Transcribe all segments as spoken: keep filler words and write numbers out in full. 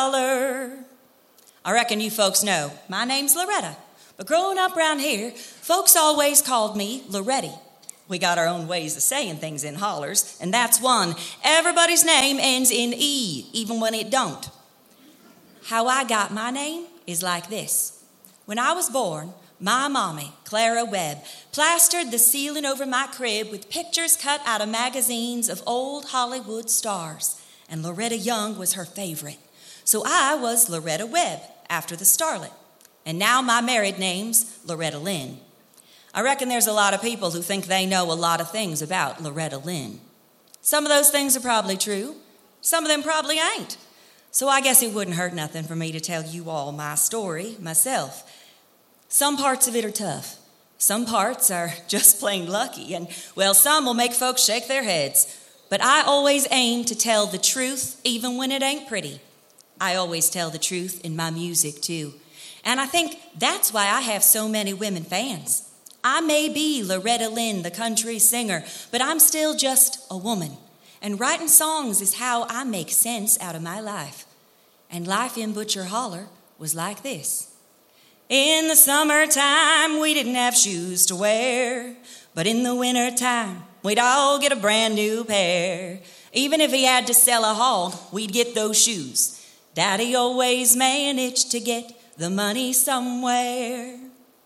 Holler. I reckon you folks know my name's Loretta, but growing up around here, folks always called me Loretti. We got our own ways of saying things in hollers, and that's one. Everybody's name ends in E, even when it don't. How I got my name is like this. When I was born, my mommy, Clara Webb, plastered the ceiling over my crib with pictures cut out of magazines of old Hollywood stars, and Loretta Young was her favorite. So I was Loretta Webb, after the starlet. And now my married name's Loretta Lynn. I reckon there's a lot of people who think they know a lot of things about Loretta Lynn. Some of those things are probably true. Some of them probably ain't. So I guess it wouldn't hurt nothing for me to tell you all my story myself. Some parts of it are tough. Some parts are just plain lucky. And, well, some will make folks shake their heads. But I always aim to tell the truth, even when it ain't pretty. I always tell the truth in my music, too. And I think that's why I have so many women fans. I may be Loretta Lynn, the country singer, but I'm still just a woman. And writing songs is how I make sense out of my life. And life in Butcher Holler was like this. In the summertime, we didn't have shoes to wear, but in the wintertime, we'd all get a brand new pair. Even if he had to sell a hog, we'd get those shoes. Daddy always managed to get the money somewhere.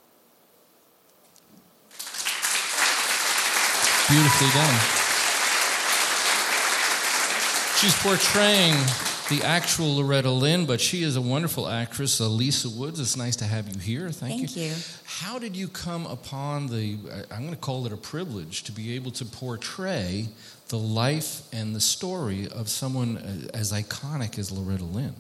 Beautifully done. She's portraying the actual Loretta Lynn, but she is a wonderful actress, uh, Lisa Woods. It's nice to have you here. Thank, Thank you. you. How did you come upon the, I'm going to call it a privilege, to be able to portray the life and the story of someone as iconic as Loretta Lynn?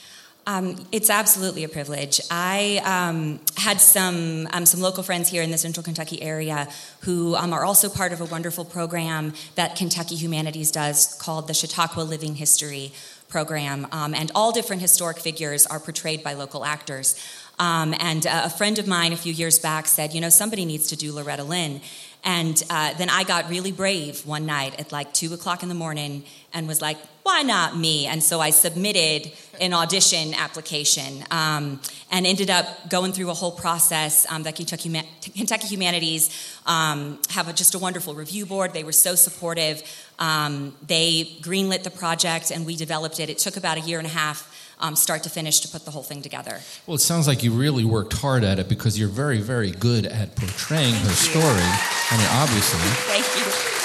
Um, it's absolutely a privilege. I um, had some um, some local friends here in the Central Kentucky area who um, are also part of a wonderful program that Kentucky Humanities does called the Chautauqua Living History Program, um, and all different historic figures are portrayed by local actors. Um, and uh, a friend of mine a few years back said, you know, somebody needs to do Loretta Lynn. And uh, then I got really brave one night at like two o'clock in the morning and was like, why not me? And so I submitted an audition application um, and ended up going through a whole process um, that Kentucky, Kentucky Humanities um, have a, just a wonderful review board. They were so supportive. Um, they greenlit the project and we developed it. It took about a year and a half Um, start to finish to put the whole thing together. Well, it sounds like you really worked hard at it because you're very, very good at portraying Thank her you. story. I mean, obviously. Thank you.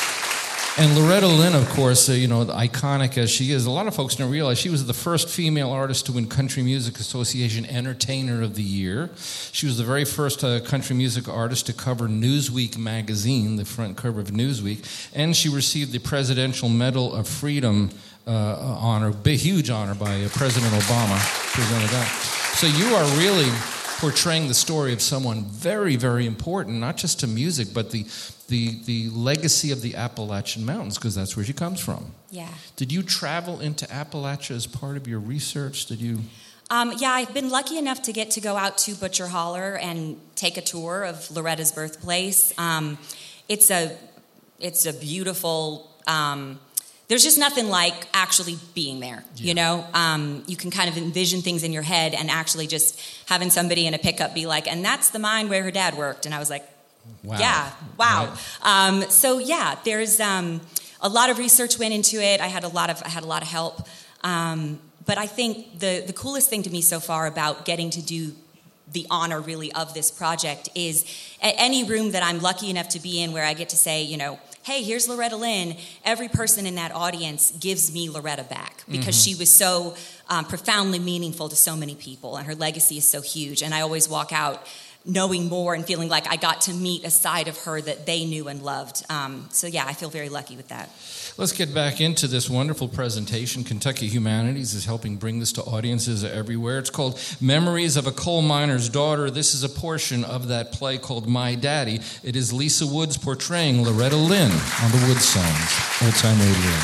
And Loretta Lynn, of course, uh, you know, iconic as she is, a lot of folks don't realize she was the first female artist to win Country Music Association Entertainer of the Year. She was the very first uh, country music artist to cover Newsweek magazine, the front cover of Newsweek, and she received the Presidential Medal of Freedom uh, honor, big, huge honor by uh, President Obama, presented that. So you are really portraying the story of someone very, very important, not just to music, but the the the legacy of the Appalachian Mountains, because that's where she comes from. Yeah. Did you travel into Appalachia as part of your research? Did you? Um, yeah, I've been lucky enough to get to go out to Butcher Holler and take a tour of Loretta's birthplace. Um, it's a it's a beautiful. Um, there's just nothing like actually being there. Yeah. You know, um, you can kind of envision things in your head, and actually just having somebody in a pickup be like, "And that's the mine where her dad worked," and I was like, wow. Yeah, wow. Right. Um, so yeah, there's um, a lot of research went into it. I had a lot of I had a lot of help. Um, but I think the the coolest thing to me so far about getting to do the honor really of this project is at any room that I'm lucky enough to be in where I get to say, you know, hey, here's Loretta Lynn. Every person in that audience gives me Loretta back because mm-hmm. she was so um, profoundly meaningful to so many people, and her legacy is so huge. And I always walk out knowing more and feeling like I got to meet a side of her that they knew and loved. Um, so yeah, I feel very lucky with that. Let's get back into this wonderful presentation. Kentucky Humanities is helping bring this to audiences everywhere. It's called Memories of a Coal Miner's Daughter. This is a portion of that play called My Daddy. It is Lisa Woods portraying Loretta Lynn on the Woods Songs, Old Time Radio.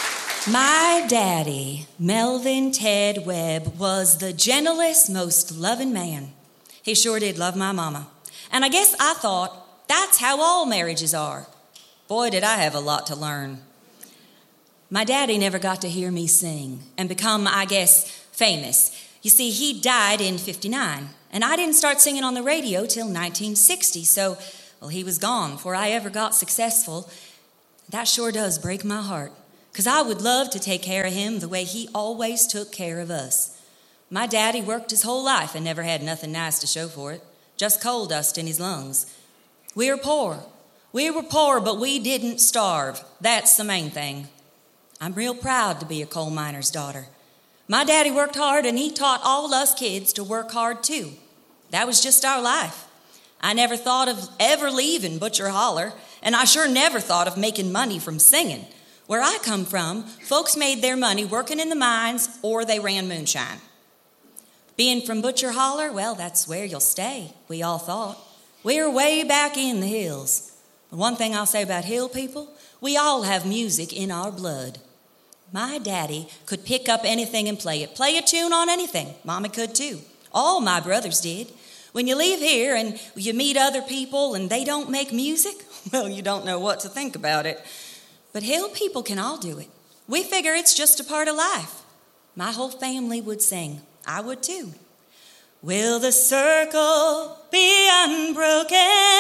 My daddy, Melvin Ted Webb, was the gentlest, most loving man. He sure did love my mama. And I guess I thought, that's how all marriages are. Boy, did I have a lot to learn. My daddy never got to hear me sing and become, I guess, famous. You see, he died in fifty-nine, and I didn't start singing on the radio till nineteen sixty, so, well, he was gone before I ever got successful. That sure does break my heart, because I would love to take care of him the way he always took care of us. My daddy worked his whole life and never had nothing nice to show for it, just coal dust in his lungs. We were poor. We were poor, but we didn't starve. That's the main thing. I'm real proud to be a coal miner's daughter. My daddy worked hard, and he taught all us kids to work hard, too. That was just our life. I never thought of ever leaving Butcher Holler, and I sure never thought of making money from singing. Where I come from, folks made their money working in the mines or they ran moonshine. Being from Butcher Holler, well, that's where you'll stay, we all thought. We're way back in the hills. But one thing I'll say about hill people, we all have music in our blood. My daddy could pick up anything and play it. Play a tune on anything. Mommy could too. All my brothers did. When you leave here and you meet other people and they don't make music, well, you don't know what to think about it. But hill people can all do it. We figure it's just a part of life. My whole family would sing. I would too. Will the circle be unbroken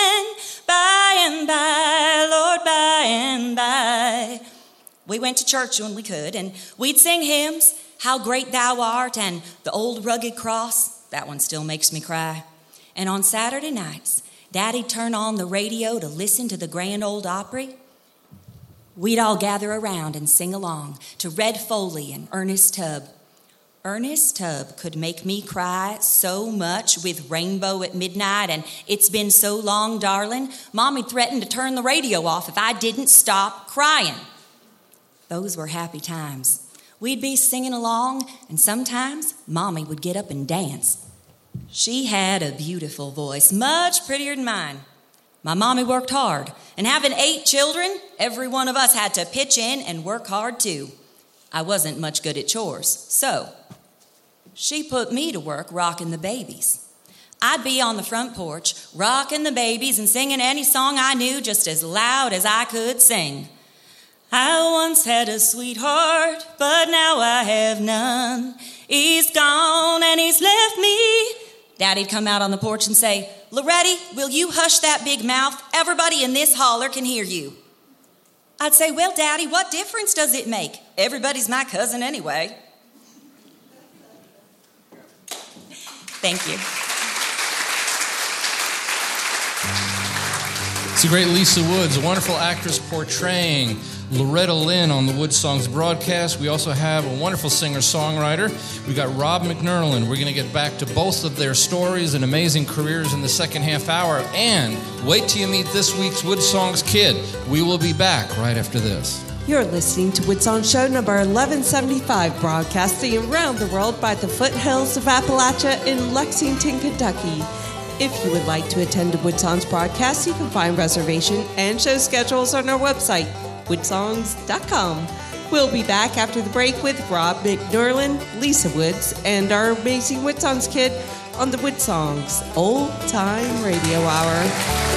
by and by, Lord, by and by? We went to church when we could, and we'd sing hymns, How Great Thou Art, and The Old Rugged Cross. That one still makes me cry. And on Saturday nights, Daddy'd turn on the radio to listen to the Grand Ole Opry. We'd all gather around and sing along to Red Foley and Ernest Tubb. Ernest Tubb could make me cry so much with Rainbow at Midnight and It's Been So Long, Darling. Mommy threatened to turn the radio off if I didn't stop crying. Those were happy times. We'd be singing along, and sometimes Mommy would get up and dance. She had a beautiful voice, much prettier than mine. My mommy worked hard, and having eight children, every one of us had to pitch in and work hard too. I wasn't much good at chores, so she put me to work rocking the babies. I'd be on the front porch, rocking the babies and singing any song I knew just as loud as I could sing. I once had a sweetheart, but now I have none. He's gone and he's left me. Daddy'd come out on the porch and say, Loretti, will you hush that big mouth? Everybody in this holler can hear you. I'd say, well, Daddy, what difference does it make? Everybody's my cousin anyway. Thank you. It's the great Lisa Woods, a wonderful actress portraying Loretta Lynn on the Wood Songs broadcast. We also have a wonderful singer-songwriter. We got Rob McNerlin. We're going to get back to both of their stories and amazing careers in the second half hour. And wait till you meet this week's Wood Songs kid. We will be back right after this. You're listening to Wood Songs Show number eleven seventy-five, broadcasting around the world by the foothills of Appalachia in Lexington, Kentucky. If you would like to attend a Wood Songs broadcast, you can find reservation and show schedules on our website, wood songs dot com. We'll be back after the break with Rob McNerlin, Lisa Woods, and our amazing Wood Songs kid on the Wood Songs Old Time Radio Hour.